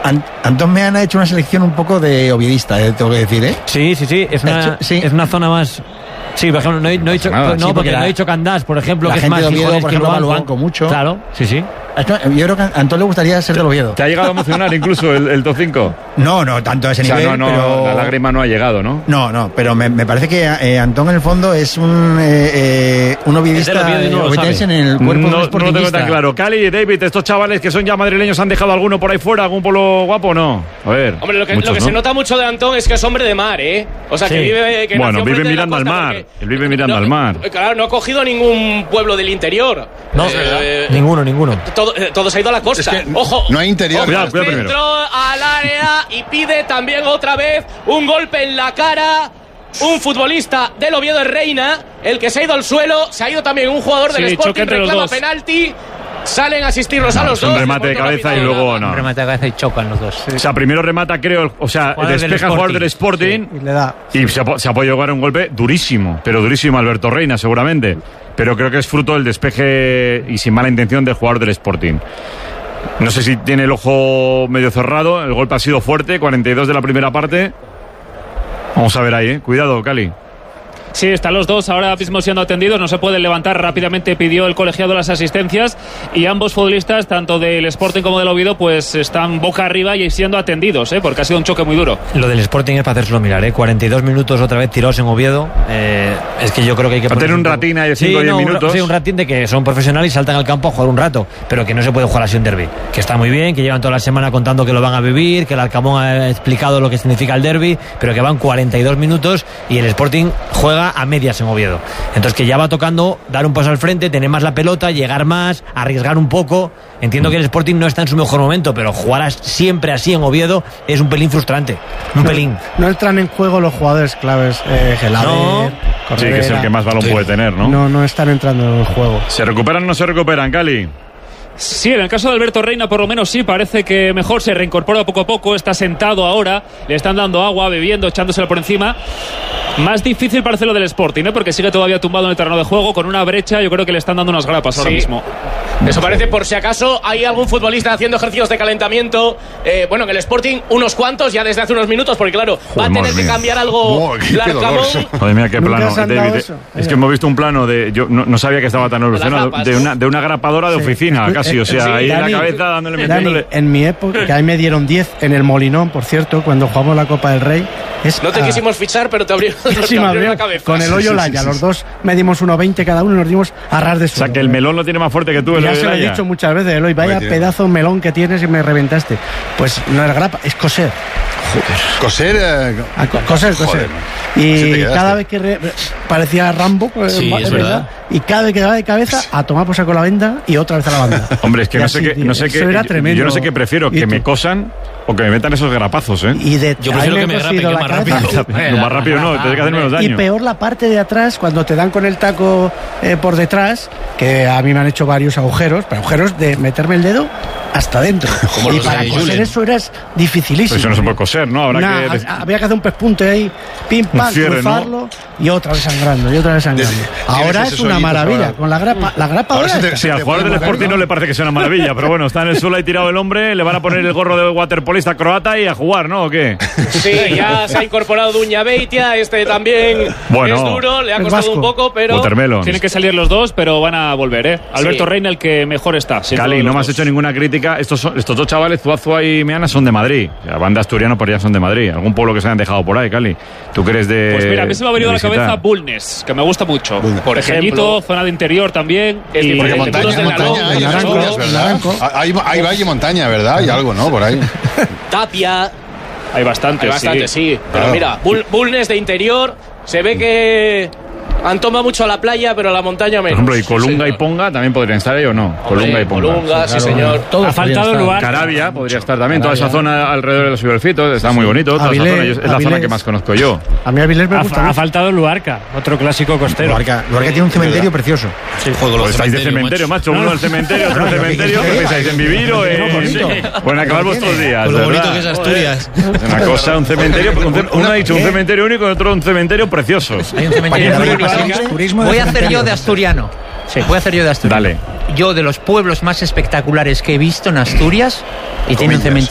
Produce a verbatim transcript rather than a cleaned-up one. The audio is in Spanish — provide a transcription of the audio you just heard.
Ant- Antón Meana ha hecho una selección un poco de oviedista, eh, tengo que decir, ¿eh? Sí, sí, sí. Es una, sí. es una zona más. Sí, por ejemplo, no he, no he dicho, Nada, no, sí, porque, porque no la- he dicho Candás, por ejemplo, la que es gente más de Oviedo, Gijones por que ejemplo, va al Luanco. banco mucho. Claro, sí, sí. Yo creo que a Antón le gustaría ser del Oviedo. ¿Te ha llegado a emocionar incluso el, el top cinco? No, no, tanto a ese O sea, nivel, no, no, pero... la lágrima no ha llegado, ¿no? No, no, pero me, me parece que eh, Antón en el fondo es un, eh, eh, un oviedista Es del Oviedo y no lo ovetense sabe. en el cuerpo No, del no lo tengo sportingista. tan claro. Cali y David, estos chavales que son ya madrileños, ¿han dejado alguno por ahí fuera? ¿Algún polo guapo o no? A ver. Hombre, lo que, muchos, lo que ¿no? se nota mucho de Antón es que es hombre de mar, ¿eh? O sea, Sí. que vive... Que Bueno, nació vive frente de la mirando al costa, mar. porque- Él vive mirando no, al mar. Claro, no ha cogido ningún pueblo del interior. No, Eh, ninguno, ninguno. todo, eh, todo se ha ido a la costa. Es que Ojo. no hay interior. Ojo, Cuidado, cuidado primero. centro al área y pide también otra vez un golpe en la cara. Un futbolista del Oviedo es Reina, el que se ha ido al suelo. Se ha ido también un jugador del Sí, choque Sporting, entre los reclama dos. penalti. Salen a asistirlos a No, los es un dos. remate de Deportivo cabeza y Capitán. luego no. Un remate de cabeza y chocan los dos. O sea, primero remata, creo, o sea, Jugador del despeja el jugador del Sporting. Sporting Y le da. y se ha, po- se ha podido jugar un golpe durísimo, pero durísimo Alberto Reina, seguramente. Pero creo que es fruto del despeje y sin mala intención del jugador del Sporting. No sé si tiene el ojo medio cerrado, el golpe ha sido fuerte, cuarenta y dos de la primera parte. Vamos a ver ahí, ¿eh? Cuidado, Cali. Sí, están los dos ahora mismo siendo atendidos, no se pueden levantar rápidamente, pidió el colegiado las asistencias y ambos futbolistas, tanto del Sporting como del Oviedo, pues están boca arriba y siendo atendidos, ¿eh? Porque ha sido un choque muy duro. Lo del Sporting es para hacérselo mirar, ¿eh? cuarenta y dos minutos otra vez tirados en Oviedo. Eh, es que yo creo que hay que... Va a tener ponerse un poco- ratín ahí de Sí, cinco o diez no, un ra- minutos. Sí, un ratín de que son profesionales y saltan al campo a jugar un rato, pero que no se puede jugar así un derbi. Que está muy bien, que llevan toda la semana contando que lo van a vivir, que el Alcamón ha explicado lo que significa el derbi, pero que van cuarenta y dos minutos y el Sporting juega a medias en Oviedo. Entonces que ya va tocando dar un paso al frente, tener más la pelota, llegar más, arriesgar un poco. Entiendo que el Sporting no está en su mejor momento, pero jugar as- siempre así en Oviedo es un pelín frustrante. Un pelín. No entran en juego los jugadores claves, eh, Gelaber, No. Sí, que es el que más balón puede tener, ¿no? No, no están entrando en el juego. ¿Se recuperan o no se recuperan, Cali? Sí, en el caso de Alberto Reina, por lo menos sí, parece que mejor se reincorpora poco a poco, está sentado ahora, le están dando agua, bebiendo, echándosela por encima. Más difícil parece lo del Sporting, ¿eh? Porque sigue todavía tumbado en el terreno de juego, con una brecha, yo creo que le están dando unas grapas ahora Sí. mismo. Eso parece, por si acaso hay algún futbolista haciendo ejercicios de calentamiento. Eh, bueno, en el Sporting unos cuantos ya desde hace unos minutos, porque claro, va a madre tener que mía. cambiar algo Oh, qué- qué Larcamón. dolor. Madre mía, qué ¿Nunca plano, os han dado David. eso? Es que hemos visto un plano de. Yo no, no sabía que estaba tan evolucionado. grapas. De una, de una grapadora de oficina, Sí. casi. O sea, Sí, ahí en Dani, la cabeza dándole Dani, metiéndole. en mi época, que ahí me dieron diez en el Molinón, por cierto, cuando jugamos la Copa del Rey. Es, No te ah, quisimos fichar, pero te abrieron, te sí, me abrieron abrió la cabeza. con el hoyo Laya. Los dos medimos uno veinte cada uno y nos dimos a ras de O suelo. sea, que el melón lo tiene más fuerte que tú. el Ya de se lo he Laya. dicho muchas veces, Eloy, vaya Hombre, tiene- pedazo de melón que tienes y me reventaste. Pues no es grapa, es coser. Coser. eh, A co- coser, coser. Joder, así te Y quedaste. cada vez que re- parecía Rambo, pues, Sí, es verdad. y cada vez que daba de cabeza, a tomar por saco la venda y otra vez a la banda. Hombre, es que Y no así, sé qué. tío, No sé eso qué era yo- tremendo. yo no sé qué prefiero, ¿Y que tú? me cosan o que me metan esos grapazos, ¿eh? Y de, Yo a prefiero mí que me me he rapen, cosido que la más cabeza. rápido. Lo más rápido no, te que hacer menos Y daño. peor la parte de atrás, cuando te dan con el taco eh, por detrás, que a mí me han hecho varios agujeros, pero agujeros de meterme el dedo hasta adentro. Como Y los para de coser Julen. eso era dificilísimo. Pero eso no se puede coser, ¿no? Habrá Nah, que. ha- había que hacer un pespunte ahí, pim, Un pam, cierre, ¿no? cruzarlo y otra vez sangrando, y otra vez sangrando. Desde- Ahora tienes es esos una hoyitos maravilla, ahora. con la grapa, la grapa Ahora ahora se te- está- Sí, al te jugador puede del mover, Sporting ¿no? no le parece que sea una maravilla, pero bueno, está en el suelo ahí tirado el hombre, le van a poner el gorro de waterpolista croata y a jugar, ¿no? ¿O qué? Sí, ya se ha incorporado Duña Beitia, este también Bueno, es duro, le ha el costado vasco. un poco, pero... Watermelon. Tienen que salir los dos, pero van a volver, ¿eh? Alberto Sí. Reina, el que mejor está. sin Cali, duda, no los me has dos. hecho ninguna crítica. Estos, son- estos dos chavales, Zuazua y Meana, son de Madrid. O sea, van de asturiano, pero ya son de Madrid. Algún pueblo que se hayan dejado por ahí, Cali. ¿Tú crees de.? Pues mira, a mí se me ha venido a la de visitar? cabeza Bulnes, que me gusta mucho. Bulnes. Por ejemplo. Pequeñito, zona de interior también. Es y diferente, Porque Muros montaña, de montaña, Narón, hay Naranco, Asturias, ¿verdad? Naranco. Hay, hay valle y montaña, ¿verdad? Hay algo, ¿no? Por ahí. Tapia, Hay bastante, hay bastante, sí. Pero Claro. mira, Bul- Bulnes de interior, se ve que Antón va mucho a la playa, pero a la montaña Por menos. ejemplo, ¿y Sí, Colunga y señor. Ponga también podrían estar ahí o no? Colunga Hombre, y Ponga. Colunga, sí, señor. Todos Ha faltado podían lugar. estar. Carabia podría estar también, toda esa Carabia. zona alrededor de los Iberfitos, está muy bonito. Toda esa Avilés, zona, yo- es la zona Avilés. que más conozco yo. A mí Avilés me Ha, gusta ha mucho. faltado Luarca, otro clásico costero. Luarca, Luarca tiene un cementerio precioso. Juego los Pues estáis de cementerio, macho. Uno del cementerio, otro del cementerio. ¿Qué pensáis? ¿En vivir o en.? Bueno, acabar vuestros días. Con lo bonito ¿verdad? que es Asturias. Es una cosa, un cementerio. un ce- Uno ha dicho un cementerio único y otro un cementerio precioso. Hay un cementerio Para que muy no haya clásico. turismo de Voy a hacer cementerio. yo de asturiano. Sí, voy a hacer yo de asturiano. Dale. Yo de los pueblos más espectaculares que he visto en Asturias y tiene un Comillas. cementerio